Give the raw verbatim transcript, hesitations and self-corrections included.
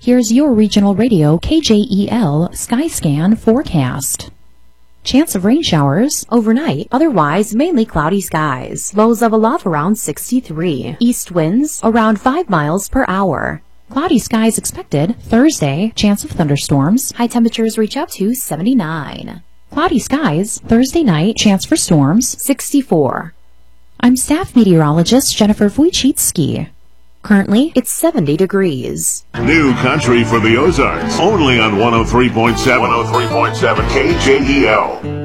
Here's your regional radio K J E L Skyscan forecast. Chance of rain showers overnight, otherwise mainly cloudy skies. Lows of a low around sixty-three. East winds around five miles per hour. Cloudy skies expected Thursday. Chance of thunderstorms. High temperatures reach up to seventy-nine. Cloudy skies Thursday night. Chance for storms sixty-four. I'm staff meteorologist Jennifer Wojcicki. Currently, it's seventy degrees. New country for the Ozarks. Only on one oh three point seven. one oh three point seven K J E L.